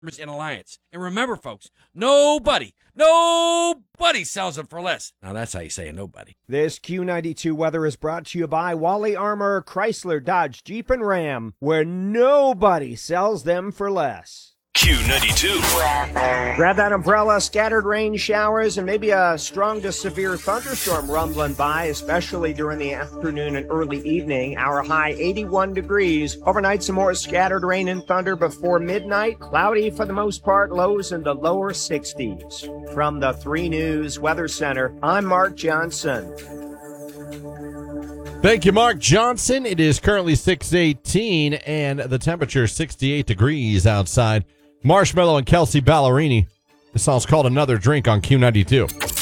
in Alliance. And remember, folks, nobody sells them for less. Now, that's how you say nobody. This Q92 weather is brought to you by Wally Armor, Chrysler, Dodge, Jeep, and Ram, where nobody sells them for less. Q92. Grab that umbrella, scattered rain showers, and maybe a strong to severe thunderstorm rumbling by, especially during the afternoon and early evening. Our high 81 degrees. Overnight, some more scattered rain and thunder before midnight. Cloudy for the most part, lows in the lower 60s. From the 3 News Weather Center, I'm Mark Johnson. Thank you, Mark Johnson. It is currently 6:18, and the temperature 68 degrees outside. Marshmello and Kelsey Ballerini. This song's called Another Drink on Q92.